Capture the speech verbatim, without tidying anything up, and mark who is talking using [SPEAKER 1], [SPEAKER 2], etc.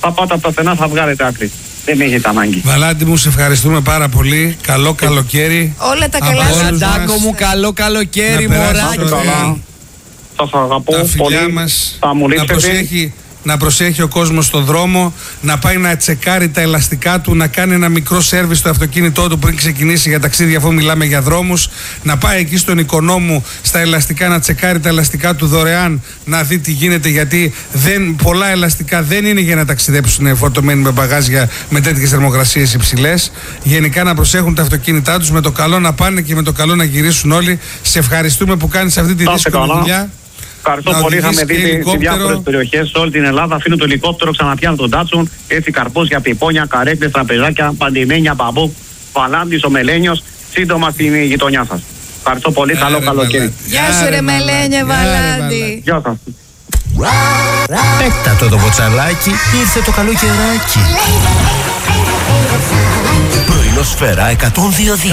[SPEAKER 1] θα πάτε από τα στενά, θα βγάλετε άκρη. Δεν έχετε ανάγκη.
[SPEAKER 2] Βαλάντη μου, σε ευχαριστούμε πάρα πολύ. Καλό καλοκαίρι.
[SPEAKER 3] Όλα τα καλά.
[SPEAKER 4] Βαλαντάκο μου, καλό καλοκαίρι, μωράκι.
[SPEAKER 1] Σας αγαπώ
[SPEAKER 2] τα φιλιά
[SPEAKER 1] πολύ.
[SPEAKER 2] μας,
[SPEAKER 1] Θα μου
[SPEAKER 2] να
[SPEAKER 1] λείψετε.
[SPEAKER 2] προσέχει, να προσέχει ο κόσμος στον δρόμο, να πάει να τσεκάρει τα ελαστικά του, να κάνει ένα μικρό σέρβις στο αυτοκίνητό του πριν ξεκινήσει για ταξίδια, αφού μιλάμε για δρόμους, να πάει εκεί στον Οικονόμου στα ελαστικά να τσεκάρει τα ελαστικά του δωρεάν, να δει τι γίνεται, γιατί δεν, πολλά ελαστικά δεν είναι για να ταξιδέψουν φορτωμένοι με μπαγάζια με τέτοιες θερμοκρασίες υψηλές. Γενικά να προσέχουν τα αυτοκίνητά τους, με το καλό να πάνε και με το καλό να γυρίσουν όλοι. Σε ευχαριστούμε που κάνεις αυτή τη δύσκολη δουλειά.
[SPEAKER 1] Ευχαριστώ πολύ. Είχαμε δει σε διάφορες περιοχές σε όλη την Ελλάδα. Αφήνω το ελικόπτερο, ξαναπιάνω τον Τάτσον. Έτσι καρπούζια, πιπόνια, καρέκλες, τραπεζάκια, παντιμένια, μπαμπού, Βαλάντης, ο Μελένιος. Σύντομα στην γειτονιά σας. Ευχαριστώ πολύ. Άρα, καλό καλοκαίρι.
[SPEAKER 3] Γεια σου, ρε Μελένια Βαλάντη.
[SPEAKER 1] Γεια σας.
[SPEAKER 5] Πέτα το μποτσαλάκι, ήρθε το καλοκαιράκι. Πρωινό Σφαίρα εκατόν δύο δύο.